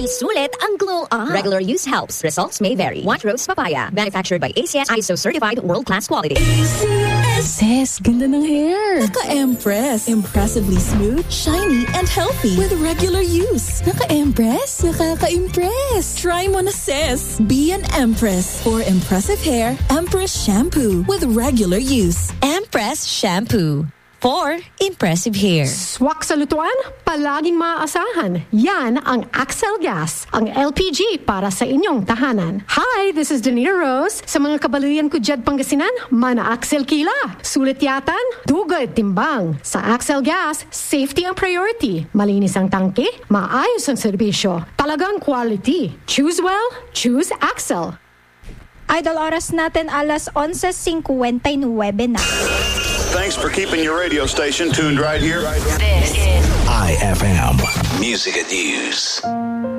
sulit ang glow up. Regular use helps. Results may vary. White Rose Papaya. Manufactured by ACS ISO certified world-class quality. Sis, ganda ng hair. Naka-Empress. Impressively smooth, shiny, and healthy with regular use. Naka-Empress? Nakaka-impress. Try mo na, sis. Be an Empress. For impressive hair, Empress Shampoo with regular use. Empress Shampoo. For impressive hair. Swak sa lutuan, palaging maaasahan. Yan ang Axel Gas, ang LPG para sa inyong tahanan. Hi, this is Danita Rose. Sa mga kabaluyan ko dyan Pangasinan, mana Axel Kila. Sulit yatan, dugay timbang. Sa Axel Gas, safety ang priority. Malinis ang tangke, maayos ang serbisyo. Talagang quality. Choose well, choose Axel. Idol, oras natin alas 11:59 na. Thanks for keeping your radio station tuned right here. This is IFM Music and News.